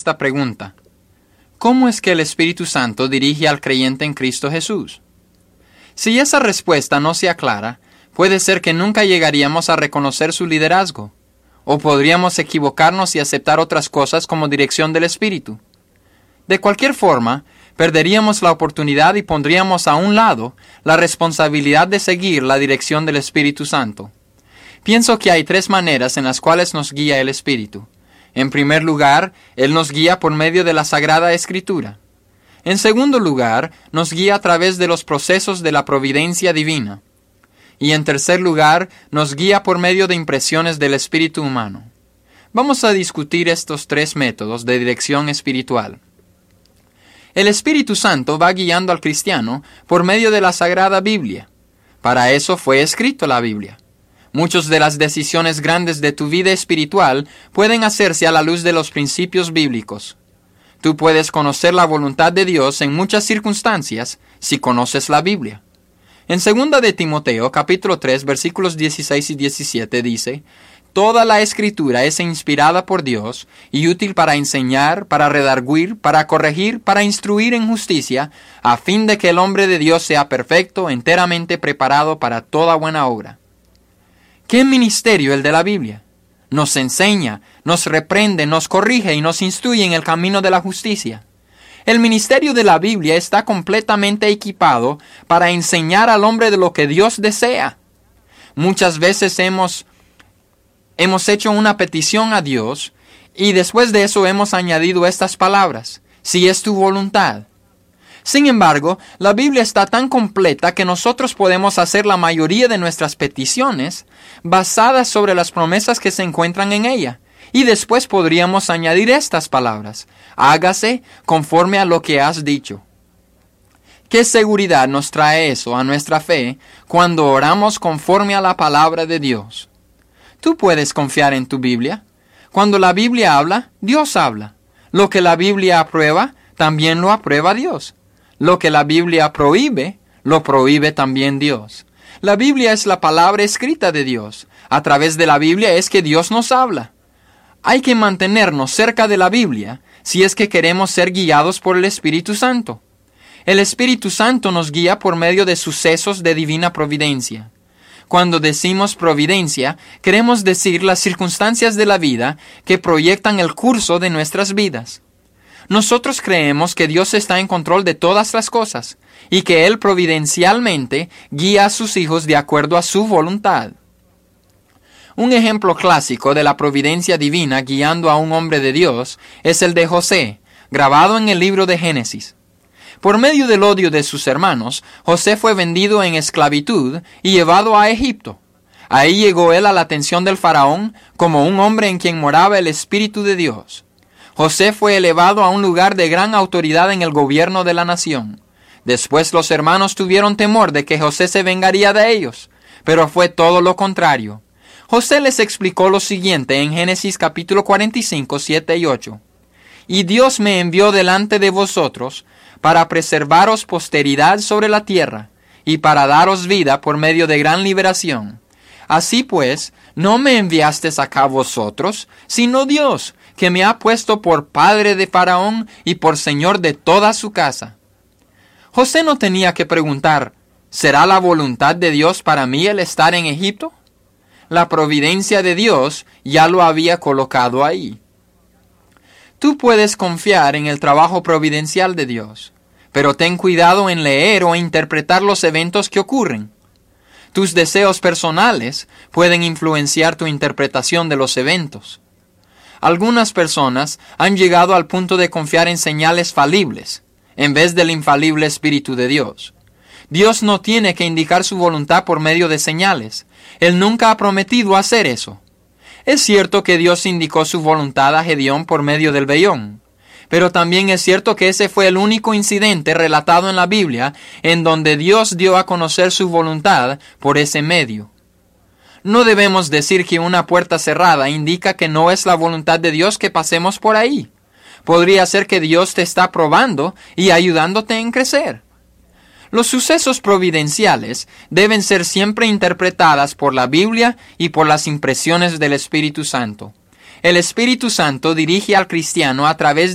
esta pregunta: ¿cómo es que el Espíritu Santo dirige al creyente en Cristo Jesús? Si esa respuesta no se aclara, puede ser que nunca llegaríamos a reconocer su liderazgo, o podríamos equivocarnos y aceptar otras cosas como dirección del Espíritu. De cualquier forma, perderíamos la oportunidad y pondríamos a un lado la responsabilidad de seguir la dirección del Espíritu Santo. Pienso que hay 3 maneras en las cuales nos guía el Espíritu. En primer lugar, Él nos guía por medio de la Sagrada Escritura. En segundo lugar, nos guía a través de los procesos de la providencia divina. Y en tercer lugar, nos guía por medio de impresiones del espíritu humano. Vamos a discutir estos 3 métodos de dirección espiritual. El Espíritu Santo va guiando al cristiano por medio de la Sagrada Biblia. Para eso fue escrito la Biblia. Muchas de las decisiones grandes de tu vida espiritual pueden hacerse a la luz de los principios bíblicos. Tú puedes conocer la voluntad de Dios en muchas circunstancias si conoces la Biblia. En 2 de Timoteo, capítulo 3, versículos 16 y 17 dice: «Toda la Escritura es inspirada por Dios y útil para enseñar, para redarguir, para corregir, para instruir en justicia, a fin de que el hombre de Dios sea perfecto, enteramente preparado para toda buena obra». ¿Qué ministerio el de la Biblia? Nos enseña, nos reprende, nos corrige y nos instruye en el camino de la justicia. El ministerio de la Biblia está completamente equipado para enseñar al hombre de lo que Dios desea. Muchas veces hemos hecho una petición a Dios y después de eso hemos añadido estas palabras: si es tu voluntad. Sin embargo, la Biblia está tan completa que nosotros podemos hacer la mayoría de nuestras peticiones basadas sobre las promesas que se encuentran en ella. Y después podríamos añadir estas palabras: hágase conforme a lo que has dicho. ¿Qué seguridad nos trae eso a nuestra fe cuando oramos conforme a la palabra de Dios? Tú puedes confiar en tu Biblia. Cuando la Biblia habla, Dios habla. Lo que la Biblia aprueba, también lo aprueba Dios. Lo que la Biblia prohíbe, lo prohíbe también Dios. La Biblia es la palabra escrita de Dios. A través de la Biblia es que Dios nos habla. Hay que mantenernos cerca de la Biblia si es que queremos ser guiados por el Espíritu Santo. El Espíritu Santo nos guía por medio de sucesos de divina providencia. Cuando decimos providencia, queremos decir las circunstancias de la vida que proyectan el curso de nuestras vidas. Nosotros creemos que Dios está en control de todas las cosas y que Él providencialmente guía a sus hijos de acuerdo a su voluntad. Un ejemplo clásico de la providencia divina guiando a un hombre de Dios es el de José, grabado en el libro de Génesis. Por medio del odio de sus hermanos, José fue vendido en esclavitud y llevado a Egipto. Ahí llegó él a la atención del faraón como un hombre en quien moraba el Espíritu de Dios. José fue elevado a un lugar de gran autoridad en el gobierno de la nación. Después los hermanos tuvieron temor de que José se vengaría de ellos, pero fue todo lo contrario. José les explicó lo siguiente en Génesis capítulo 45, 7 y 8. «Y Dios me envió delante de vosotros para preservaros posteridad sobre la tierra, y para daros vida por medio de gran liberación. Así pues, no me enviasteis acá vosotros, sino Dios, que me ha puesto por padre de Faraón y por señor de toda su casa». José no tenía que preguntar: ¿será la voluntad de Dios para mí el estar en Egipto? La providencia de Dios ya lo había colocado ahí. Tú puedes confiar en el trabajo providencial de Dios, pero ten cuidado en leer o interpretar los eventos que ocurren. Tus deseos personales pueden influenciar tu interpretación de los eventos. Algunas personas han llegado al punto de confiar en señales falibles, en vez del infalible Espíritu de Dios. Dios no tiene que indicar su voluntad por medio de señales. Él nunca ha prometido hacer eso. Es cierto que Dios indicó su voluntad a Gedeón por medio del vellón, pero también es cierto que ese fue el único incidente relatado en la Biblia en donde Dios dio a conocer su voluntad por ese medio. No debemos decir que una puerta cerrada indica que no es la voluntad de Dios que pasemos por ahí. Podría ser que Dios te está probando y ayudándote en crecer. Los sucesos providenciales deben ser siempre interpretadas por la Biblia y por las impresiones del Espíritu Santo. El Espíritu Santo dirige al cristiano a través